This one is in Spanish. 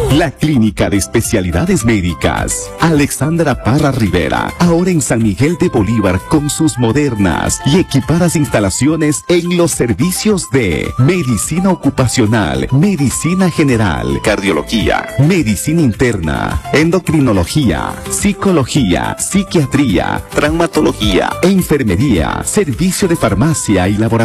La Clínica de Especialidades Médicas Alexandra Parra Rivera, ahora en San Miguel de Bolívar, con sus modernas y equipadas instalaciones en los servicios de medicina ocupacional, medicina general, cardiología, medicina interna, endocrinología, psicología, psiquiatría, traumatología, enfermería, servicio de farmacia y laboratorio.